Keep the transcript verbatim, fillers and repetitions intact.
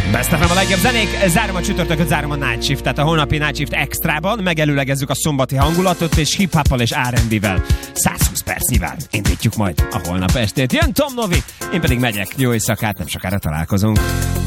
Best ef em a legjobb zenék, zárom a csütörtököt, zárom a Night Shift-et, a holnapi Night Shift extrában, megelőlegezzük a szombati hangulatot, és hip-hoppal és er and bé-vel százhúsz percnyivel indítjuk majd a holnap estét. Jön Tom Novi, én pedig megyek, jó éjszakát, nem sokára találkozunk.